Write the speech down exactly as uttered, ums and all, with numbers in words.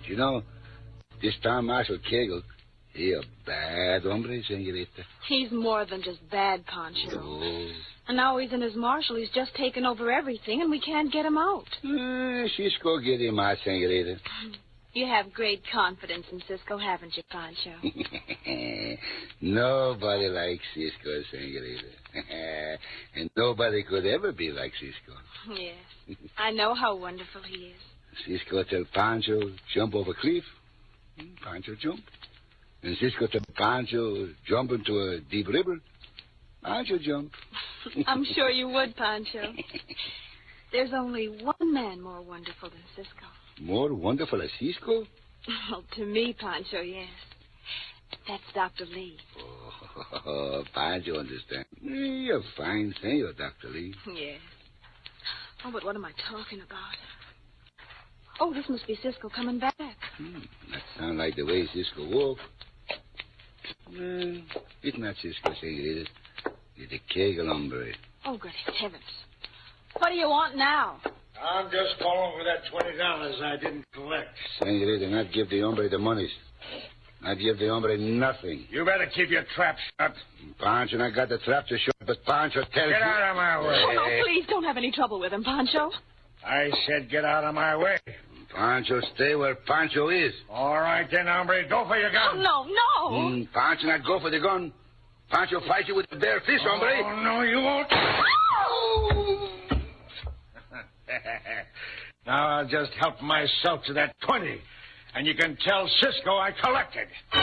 you know, this Tom Marshal Kegel, he a bad hombre, senorita. He's more than just bad, Pancho. Oh. And now he's in his marshal. He's just taken over everything, and we can't get him out. Uh, Cisco get him out, senorita. You have great confidence in Cisco, haven't you, Pancho? Nobody likes Cisco, senorita. And nobody could ever be like Cisco. Yes. I know how wonderful he is. Cisco tell Pancho, jump over cliff. Pancho jump. And Cisco tell Pancho, jump into a deep river. Pancho jump. I'm sure you would, Pancho. There's only one man more wonderful than Cisco. More wonderful as Cisco? Well, to me, Pancho, yes. That's Doctor Lee. Oh, Pancho understand. You're a fine senor, Doctor Lee. Yes. Oh, but what am I talking about? Oh, this must be Cisco coming back. Hmm, that sounds like the way Cisco walk. Uh, it's not Cisco, senorita. It's a Kegel hombre. Oh, good heavens. What do you want now? I'm just calling for that twenty dollars I didn't collect. Senorita, not give the hombre the monies. Not give the hombre nothing. You better keep your trap shut. Pancho not got the trap to shut, but Pancho tells Get you... out of my way. Oh, no, please don't have any trouble with him, Pancho. I said get out of my way. Pancho, stay where Pancho is. All right, then, hombre. Go for your gun. Oh, no, no. Mm, Pancho not go for the gun. Pancho fight you with the bare fist, hombre. Oh, no, you won't. Now I'll just help myself to that twenty. And you can tell Cisco I collected.